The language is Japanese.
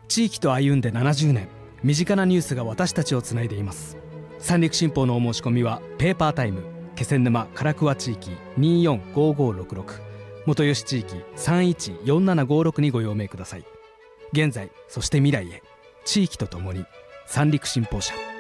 地域と歩んで70年、身近なニュースが私たちをつないでいます。三陸新報のお申し込みはペーパータイム気仙沼唐桑地域245566、元吉地域314756にご用命ください。現在そして未来へ、地域とともに三陸新報社。